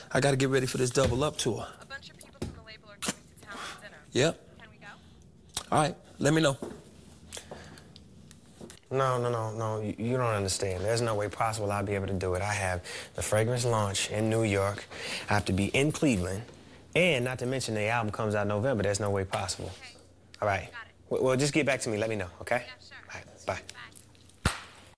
I gotta get ready for this Double Up tour. A bunch of people from the label are coming to town for dinner. Yep. Can we go? All right, let me know. No. You don't understand. There's no way possible I'll be able to do it. I have the fragrance launch in New York. I have to be in Cleveland. And not to mention the album comes out in November. There's no way possible. Okay. All right. Got it. Well, just get back to me. Let me know, okay? Yeah, sure. All right, bye. Bye.